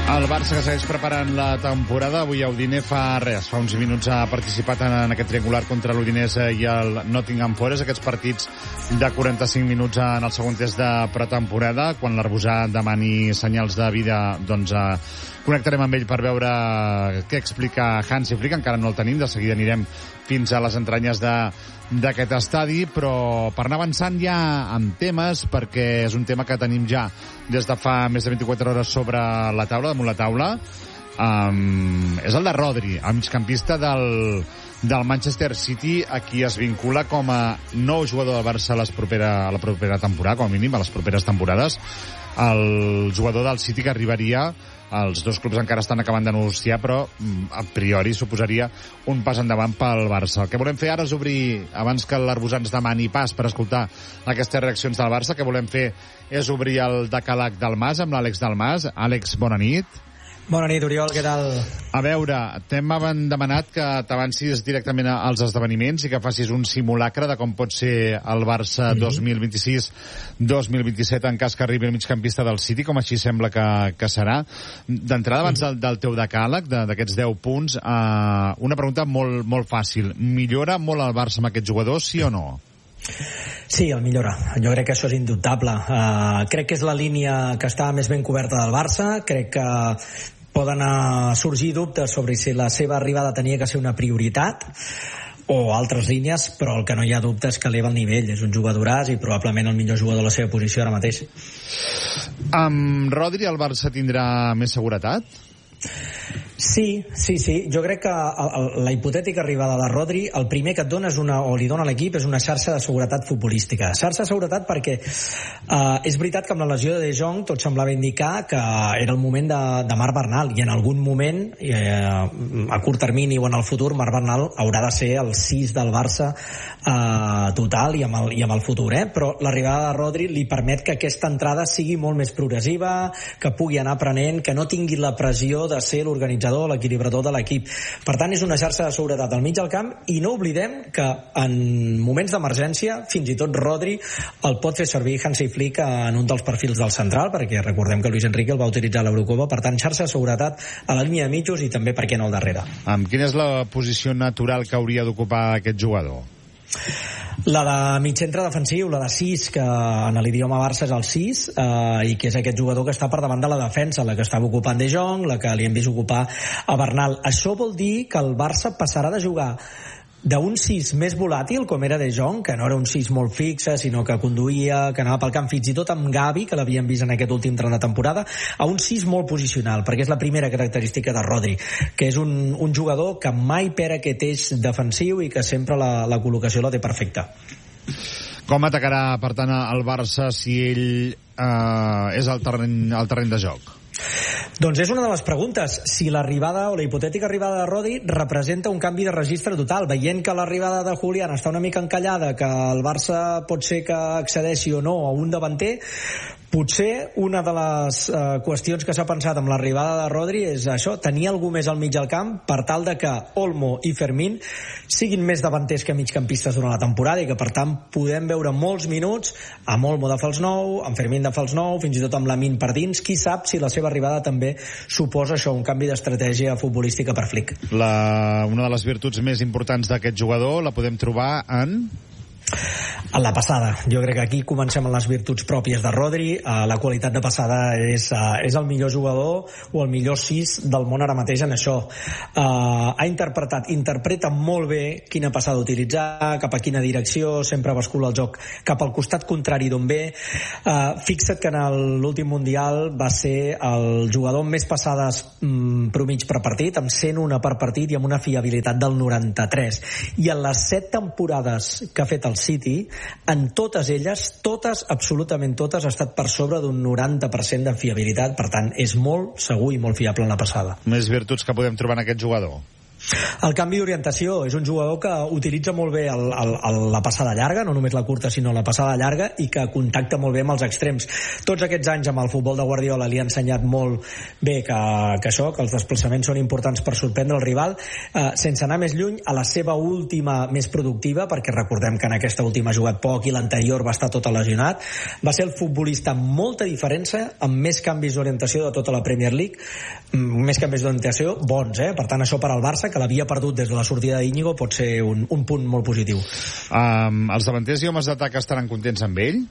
El Barça que segueix preparant la temporada. Avui a Udine fa uns minuts ha participat en aquest triangular contra l'Udinese i el Nottingham Forest, aquests partits de 45 minuts en el segon test de pretemporada. Quan l'Arbusà demani senyals de vida, doncs connectarem amb ell per veure què explica Hansi Flick. Encara no el tenim, de seguida anirem fins a les entranyes d'aquest estadi, però per anar avançant ja amb temes, perquè és un tema que tenim ja des de fa més de 24 hores sobre la taula, damunt la taula. És el de Rodri, el migcampista del Manchester City, a qui es vincula com a nou jugador del Barça a la propera temporada, com a mínim a les properes temporades. El jugador del City que arribaria, els dos clubs encara estan acabant de negociar, però a priori suposaria un pas endavant pel Barça. El que volem fer ara és obrir, abans que l'Arbusà ens demani pas per escoltar aquestes reaccions del Barça, el que volem fer és obrir el decàleg del Mas amb l'Àlex del Mas. Àlex, bona nit. Bona nit, Oriol, què tal? A veure, t'hem demanat que t'avancis directament als esdeveniments i que facis un simulacre de com pot ser el Barça 2026-2027 en cas que arribi el migcampista del City, com així sembla que serà. D'entrada, abans del teu decàleg, d'aquests 10 punts, una pregunta molt, molt fàcil. Millora molt el Barça amb aquest jugador, sí o no? Sí, el millora. Jo crec que això és indubtable. Crec que és la línia que està més ben coberta del Barça. Crec que poden sorgir dubtes sobre si la seva arribada tenia que ser una prioritat o altres línies, però el que no hi ha dubte és que eleva el nivell. És un jugadoràs i probablement el millor jugador de la seva posició ara mateix. Amb Rodri el Barça tindrà més seguretat? Sí. Jo crec que la hipotètica arribada de Rodri, el primer que et dona o li dona a l'equip és una xarxa de seguretat futbolística. Xarxa de seguretat perquè és veritat que amb la lesió de De Jong tot semblava indicar que era el moment de Marc Bernal, i en algun moment, a curt termini o en el futur, Marc Bernal haurà de ser el 6 del Barça total i amb el futur, però l'arribada de Rodri li permet que aquesta entrada sigui molt més progressiva, que pugui anar aprenent, que no tingui la pressió de ser l'organitzador, l'equilibrador de l'equip. Per tant, és una xarxa de seguretat al mig del camp, i no oblidem que en moments d'emergència fins i tot Rodri el pot fer servir Hansi Flick en un dels perfils del central, perquè recordem que Luis Enrique el va utilitzar a l'Eurocopa. Per tant, xarxa de seguretat a la línia de mitjos i també, per què no, al darrere. Quina és la posició natural que hauria d'ocupar aquest jugador? La de mig centre defensiu, la de 6, que en l'idioma Barça és el 6, i que és aquest jugador que està per davant de la defensa, la que estava ocupant De Jong, la que li hem vist ocupar a Bernal. Això vol dir que el Barça passarà de jugar d'un 6 més volàtil, com era De Jong, que no era un 6 molt fixe, sinó que conduïa, que anava pel camp, fins i tot amb Gavi, que l'havíem vist en aquest últim tram de temporada, a un 6 molt posicional, perquè és la primera característica de Rodri, que és un jugador que mai perd aquest eix defensiu i que sempre la col·locació la té perfecta. Com atacarà, per tant, el Barça si ell és al terreny de joc? Doncs és una de les preguntes. Si l'arribada o la hipotètica arribada de Rodri representa un canvi de registre total, veient que l'arribada de Julián està una mica encallada, que el Barça pot ser que accedeixi o no a un davanter, potser una de les qüestions que s'ha pensat amb l'arribada de Rodri és això, tenir algú més al mig del camp per tal de que Olmo i Fermín siguin més davanters que migcampistes durant la temporada, i que per tant podem veure molts minuts amb Olmo de fals 9, amb Fermín de fals 9, fins i tot amb Lamine per dins. Qui sap si la seva arribada també suposa això, un canvi d'estratègia futbolística per Flick. Una de les virtuts més importants d'aquest jugador la podem trobar en la passada. Jo crec que aquí comencem amb les virtuts pròpies de Rodri. La qualitat de passada és el millor jugador o el millor 6 del món ara mateix en això. Interpreta molt bé quina passada utilitzar, cap a quina direcció, sempre bascula el joc cap al costat contrari d'on ve. Fixa't que en l'últim Mundial va ser el jugador amb més passades promig per partit, amb 101 per partit i amb una fiabilitat del 93. I en les 7 temporades que ha fet el City, en totes elles, absolutament totes, ha estat per sobre d'un 90% de fiabilitat. Per tant, és molt segur i molt fiable en la passada. Més virtuts que podem trobar en aquest jugador? El canvi d'orientació. És un jugador que utilitza molt bé la passada llarga, no només la curta sinó la passada llarga, i que contacta molt bé amb els extrems. Tots aquests anys amb el futbol de Guardiola li ha ensenyat molt bé que els desplaçaments són importants per sorprendre el rival. Sense anar més lluny, a la seva última més productiva, perquè recordem que en aquesta última ha jugat poc i l'anterior va estar tot lesionat, va ser el futbolista amb molta diferència, amb més canvis d'orientació de tota la Premier League, més que més d'orientació, bons, Per tant, això per al Barça, que l'havia perdut des de la sortida d'Íñigo, pot ser un punt molt positiu. Els davanters i homes d'atac estaran contents amb ell?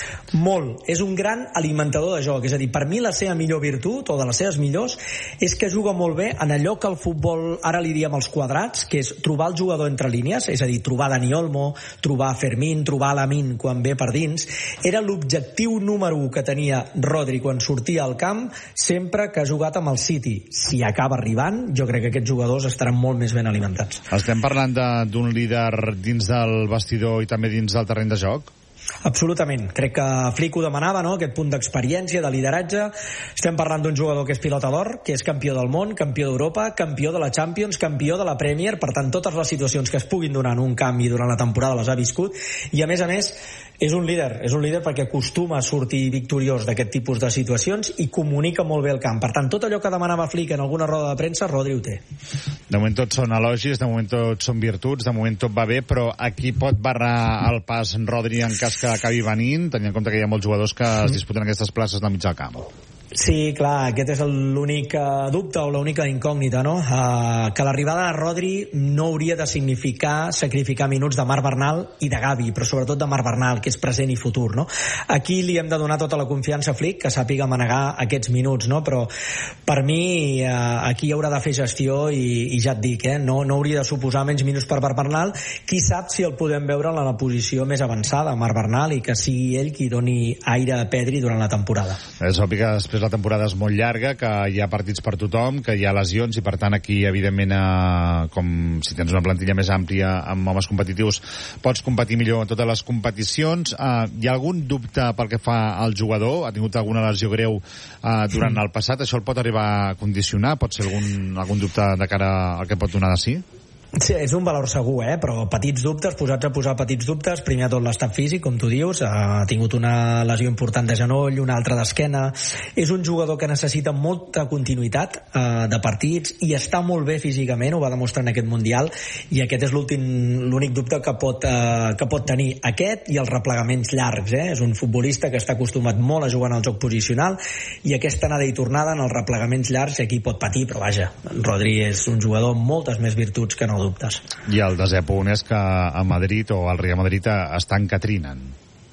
Molt, és un gran alimentador de joc, és a dir, per mi la seva millor virtut, o de les seves millors, és que juga molt bé en allò que el futbol ara li diem els quadrats, que és trobar el jugador entre línies, és a dir, trobar Dani Olmo, trobar Fermín, trobar Lamine quan ve per dins. Era l'objectiu número 1 que tenia Rodri quan sortia al camp, sempre que ha jugat amb el City. Si acaba arribant, jo crec que aquests jugadors estaran molt més ben alimentats. Estem parlant d'un líder dins del vestidor i també dins del terreny de joc? Absolutament, crec que Flick ho demanava, no? Aquest punt d'experiència, de lideratge. Estem parlant d'un jugador que és pilota d'or, que és campió del món, campió d'Europa, campió de la Champions, campió de la Premier, per tant totes les situacions que es puguin donar en un camp i durant la temporada les ha viscut, i a més és un líder perquè acostuma a sortir victoriós d'aquest tipus de situacions i comunica molt bé el camp. Per tant, tot allò que demanava Flick en alguna roda de premsa, Rodri ho té. De moment tot són elogis, de moment tot són virtuts, de moment tot va bé, però aquí pot barrar el pas Rodri en cas que acabi venint, tenint en compte que hi ha molts jugadors que es disputen aquestes places del mig del camp. Sí, clar, aquest és l'únic dubte o l'única incògnita, no? Que l'arribada de Rodri no hauria de significar sacrificar minuts de Marc Bernal i de Gavi, però sobretot de Marc Bernal, que és present i futur, no? Aquí li hem de donar tota la confiança a Flick, que sàpiga manegar aquests minuts, no? Però per mi aquí haurà de fer gestió i ja et dic, no hauria de suposar menys minuts per Marc Bernal. Qui sap si el podem veure en la posició més avançada, Marc Bernal, i que sigui ell qui doni aire a Pedri durant la temporada. És obvi que després la temporada és molt llarga, que hi ha partits per tothom, que hi ha lesions i per tant aquí evidentment com si tens una plantilla més àmplia amb homes competitius pots competir millor en totes les competicions. Hi ha algun dubte pel que fa al jugador? Ha tingut alguna lesió greu durant el passat? Això el pot arribar a condicionar? Pot ser algun dubte de cara al que pot donar de si? Sí, és un valor segur, però petits dubtes, posats a posar petits dubtes. Primer de tot l'estat físic, com tu dius, ha tingut una lesió important de genoll, una altra d'esquena. És un jugador que necessita molta continuïtat de partits i està molt bé físicament, ho va demostrar en aquest Mundial, i aquest és l'únic dubte que pot tenir aquest i els replegaments llargs. És un futbolista que està acostumat molt a jugar en el joc posicional i aquesta anada i tornada en els replegaments llargs aquí pot patir, però vaja, Rodri és un jugador amb moltes més virtuts que no dubtes. I el desè punt és que a Madrid o al Real Madrid estan que trinen.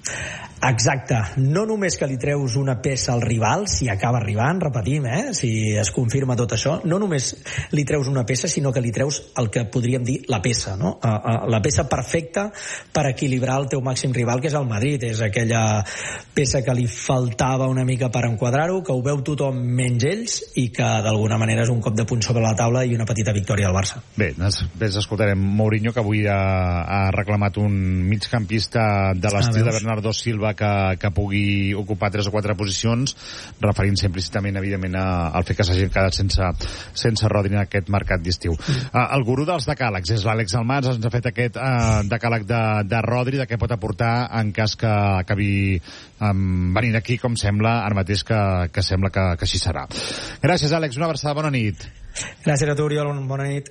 Exacte, no només que li treus una peça al rival, si acaba arribant, repetim, si es confirma tot això, no només li treus una peça, sinó que li treus el que podríem dir la peça, no? La peça perfecta per equilibrar el teu màxim rival, que és el Madrid. És aquella peça que li faltava una mica per enquadrar-ho, que ho veu tothom menys ells, i que d'alguna manera és un cop de punt sobre la taula i una petita victòria al Barça. Bé, després escoltarem Mourinho, que avui ha reclamat un migcampista de l'estil de Bernardo Silva que pugui ocupar 3 o 4 posicions, referint-se implícitament evidentment al fet que s'hagin quedat sense Rodri en aquest mercat d'estiu. El gurú dels decàlegs és l'Àlex Almans, ens ha fet aquest decàleg de Rodri, de què pot aportar en cas que acabi venint aquí, com sembla ara mateix que sembla que així serà. Gràcies, Àlex, una abraçada, bona nit. Gràcies a tu, Oriol, bona nit.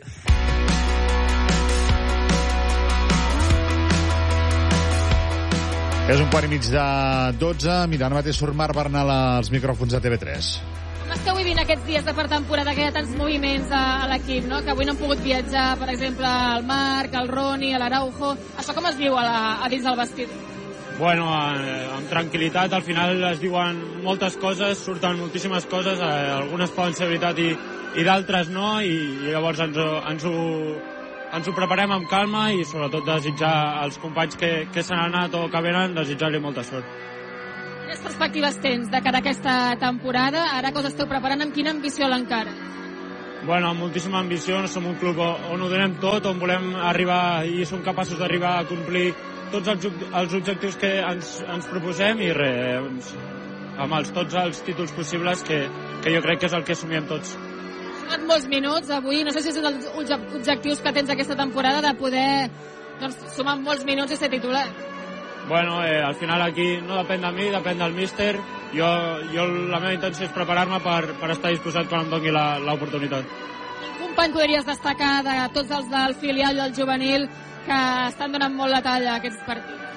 És 11:45 Mira, ara mateix surt Marc Bernal als micròfons de TV3. Com esteu vivint aquests dies de pretemporada, que hi ha tants moviments a l'equip, no? Que avui no han pogut viatjar, per exemple, el Marc, el Roni, l'Araujo. Això com es viu a dins del vestit? Bueno, amb tranquil·litat, al final es diuen moltes coses, surten moltíssimes coses, algunes poden ser veritat i d'altres no, i llavors ens ho preparem amb calma i sobretot desitjar als companys que s'han anat o que venen, desitjar-li molta sort. Quines perspectives tens de cara a aquesta temporada? Ara que us esteu preparant, amb quina ambició l'encara? Bueno, amb moltíssima ambició, som un club on ho donem tot, on volem arribar i som capaços d'arribar a complir tots els objectius que ens proposem i amb tots els títols possibles que jo crec que és el que somiem tots. Has jugat molts minuts avui, no sé si és un dels objectius que tens aquesta temporada de poder sumar molts minuts i ser titular. Bueno, al final aquí no depèn de mi, depèn del míster. La meva intenció és preparar-me per estar disposat quan em doni l'oportunitat. Quin company podries destacar de tots els del filial i del juvenil que estan donant molt la talla a aquests partits?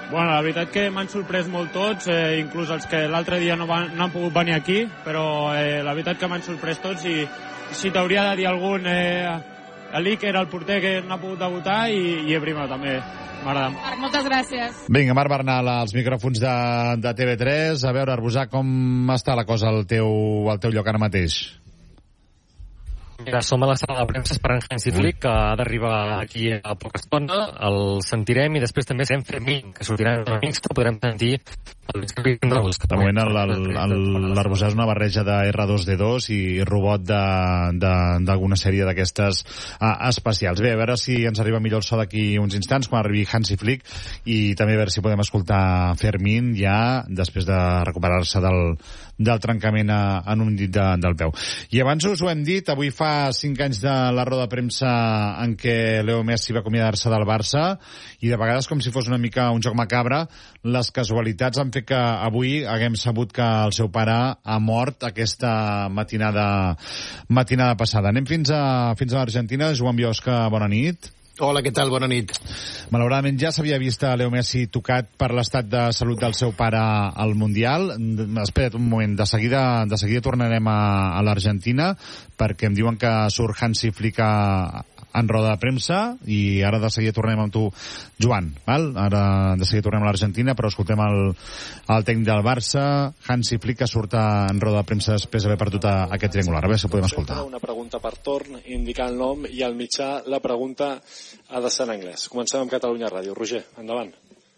Bueno, la veritat que m'han sorprès molt tots, inclús els que l'altre dia no han pogut venir aquí, però la veritat que m'han sorprès tots, i si t'hauria de dir algun, l'Iker, el porter, que no ha pogut debutar, i Ebrima també. M'agrada. Marc, moltes gràcies. Vinga, Marc Bernal, als micròfons de TV3. A veure, Arbusà, com està la cosa al teu lloc ara mateix? Mira, som a la sala de premsa esperant Hansi Flick, que ha d'arribar aquí a poca estona. El sentirem i després també serem Fermín, que sortirà una mixta, podrem sentir el discret de els catalans. De moment l'Arbusà és una barreja de R2D2 i robot d'alguna sèrie d'aquestes especials. Bé, a veure si ens arriba millor el so d'aquí uns instants, quan arribi Hansi Flick, i també a veure si podem escoltar Fermín ja després de recuperar-se del trencament en un dit del peu. I abans us ho hem dit, avui fa 5 anys de la roda de premsa en què Leo Messi va acomiadar-se del Barça, i de vegades, com si fos una mica un joc macabre, les casualitats han fet que avui haguem sabut que el seu pare ha mort aquesta matinada passada. Anem fins a l'Argentina. Joan Biosca, bona nit. Hola, què tal? Bona nit. Malauradament ja s'havia vist a Leo Messi tocat per l'estat de salut del seu pare al Mundial. Espera't un moment, de seguida tornarem a l'Argentina, perquè em diuen que surt Hansi Flick en roda de premsa, i ara de seguida tornem amb tu, Joan, val? Ara de seguida tornem a l'Argentina, però escoltem el tècnic del Barça, Hansi Flick, que surt en roda de premsa després d'haver perdut aquest triangular. A veure si podem escoltar. Una pregunta per torn, indicar el nom, i al mitjà la pregunta ha de ser en anglès. Comencem amb Catalunya Ràdio. Roger, endavant.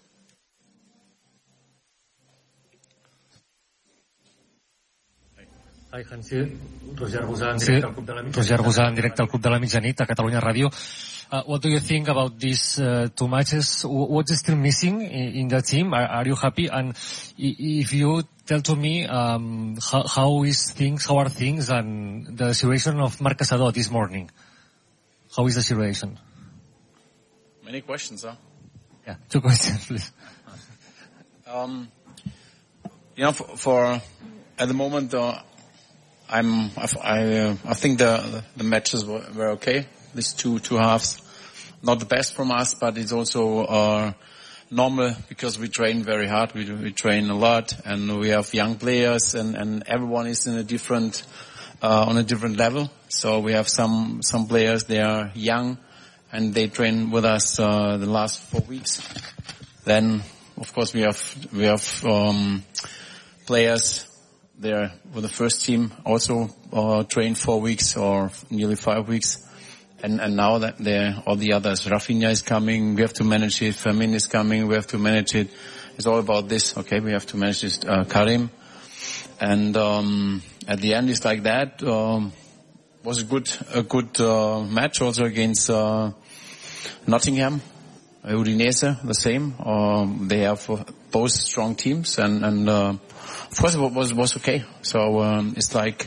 Hi, Hansi. Roger Arbusà en directe al Club de la Mitjanit a Catalunya Ràdio. What do you think about these 2 matches? What's still missing in the team? Are you happy? And if you tell to me how are things and the situation of Marc Casadó this morning? How is the situation? Many questions, huh? Yeah, 2 questions, please. For at the moment, I think the matches were okay. These two halves, not the best from us, but it's also normal because we train very hard. We train a lot, and we have young players, and everyone is in a different on a different level. So we have some players, they are young, and they train with us the last 4 weeks. Then, of course, we have players there with the first team also train 4 weeks or nearly 5 weeks. And now that all the others, Rafinha is coming, we have to manage it, Fermin is coming, we have to manage it. It's all about this, okay, we have to manage this, Karim. And at the end it's like that. Was a good match also against Nottingham, Udinese, the same. They have both strong teams, and of course it was okay. So it's like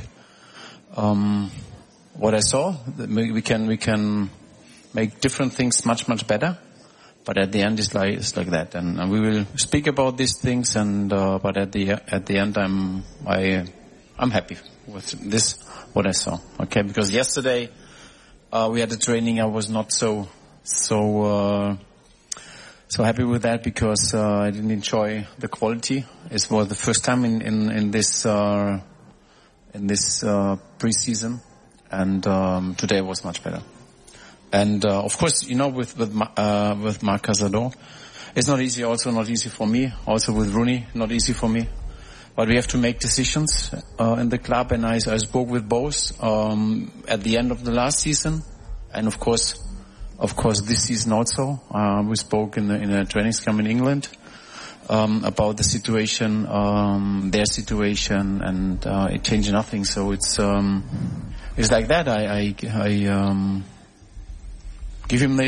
what I saw. We can make different things much better, but at the end it's like that. And we will speak about these things. And but at the end I'm happy with this what I saw. Okay, because yesterday we had a training. I was not so happy with that because I didn't enjoy the quality. It was the first time in this preseason, and today was much better. And of course, with Marc Casadó, it's not easy. Also, not easy for me. Also with Rooney, not easy for me. But we have to make decisions in the club, and I spoke with both at the end of the last season, and of course this season also. We spoke in a training camp in England about the situation, their situation, and it changed nothing. So it's like that. I give him the